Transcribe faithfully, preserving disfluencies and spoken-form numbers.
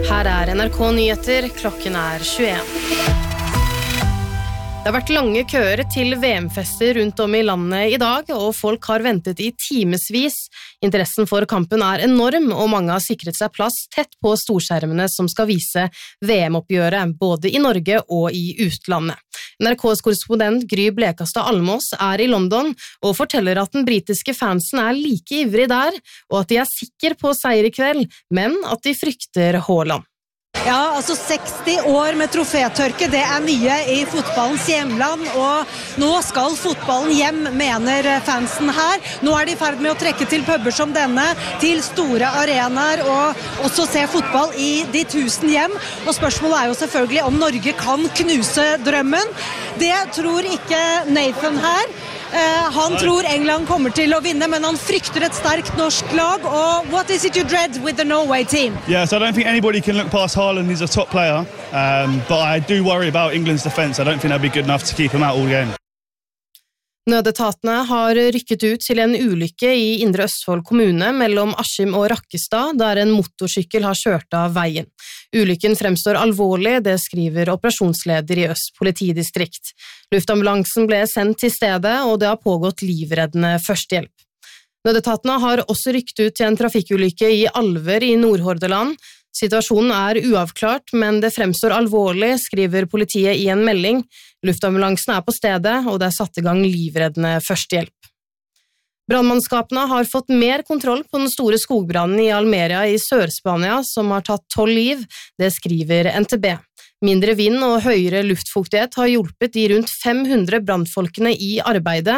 Her er N R K Nyheter, klokken er tjueen. Det har vært lange køer til V M-fester rundt om i landet i dag, og folk har ventet i timesvis. Interessen for kampen er enorm, og mange har sikret seg plass tett på storskjermene som skal vise V M-oppgjøret, både i Norge og i utlandet. N R K's korrespondent Gry Blekastad Almås er i London og forteller at den britiske fansen er like ivrig der, og at de er sikre på seier i kveld, men at de frykter Haaland. Ja, altså seksti år med trofétørke, det er mye i fotballens hjemland, og nå skal fotballen hjem, mener fansen her. Nå er de i ferd med å trekke til puber som denne, til store arenaer, og også se fotball i de tusen hjem. Og spørsmålet er jo selvfølgelig om Norge kan knuse drømmen. Det tror ikke Nathan her. Uh, han tror England kommer til å vinne, men han frykter et sterkt norsk lag. Og what is it you dread with the Norway team? Yeah, so I don't think anybody can look past Haaland. He's a top player, um, but I do worry about England's defence. I don't think they'll be good enough to keep him out all game. Nødetatene har rykket ut til en ulykke i Indre Østfold kommune mellom Askim og Rakkestad, der en motorsykkel har kjørt av veien. Ulykken fremstår alvorlig, det skriver operasjonsleder i Øst politidistrikt. Luftambulansen ble sendt til stedet, og det har pågått livreddende førstehjelp. Nødetatene har også rykket ut til en trafikkulykke i Alver i Nordhordaland. Situasjonen er uavklart, men det fremstår alvorlig, skriver politiet i en melding. Luftambulansen er på stedet, og det er satt i gang livreddende førstehjelp. Brannmannskapene har fått mer kontroll på den store skogbrannen i Almeria i Sør-Spania, som har tatt tolv liv, det skriver N T B. Mindre vind og høyere luftfuktighet har hjulpet de rundt fem hundre brannfolkene i arbeidet,